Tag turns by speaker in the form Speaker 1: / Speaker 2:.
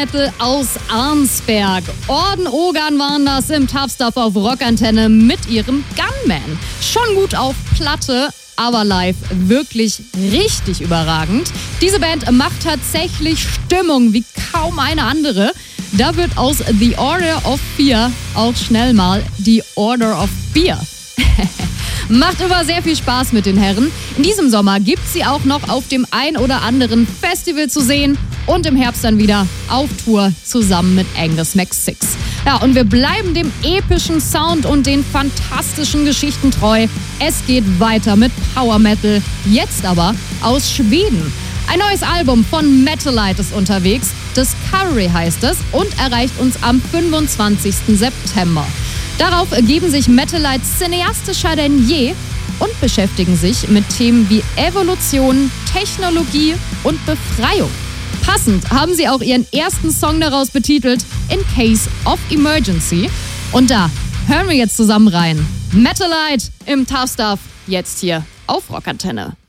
Speaker 1: Metal aus Arnsberg. Orden Ogan waren das im Tough Stuff auf Rockantenne mit ihrem Gunman. Schon gut auf Platte, aber live wirklich richtig überragend. Diese Band macht tatsächlich Stimmung wie kaum eine andere. Da wird aus The Order of Fear auch schnell mal die Order of Beer. Macht immer sehr viel Spaß mit den Herren. In diesem Sommer gibt sie auch noch auf dem ein oder anderen Festival zu sehen und im Herbst dann wieder auf Tour zusammen mit Angus MacSix. Ja, und wir bleiben dem epischen Sound und den fantastischen Geschichten treu. Es geht weiter mit Power Metal, jetzt aber aus Schweden. Ein neues Album von Metalite ist unterwegs. Discovery heißt es und erreicht uns am 25. September. Darauf geben sich Metalites cineastischer denn je und beschäftigen sich mit Themen wie Evolution, Technologie und Befreiung. Passend haben sie auch ihren ersten Song daraus betitelt, In Case of Emergency. Und da hören wir jetzt zusammen rein. Metalite im Tough Stuff, jetzt hier auf Rockantenne.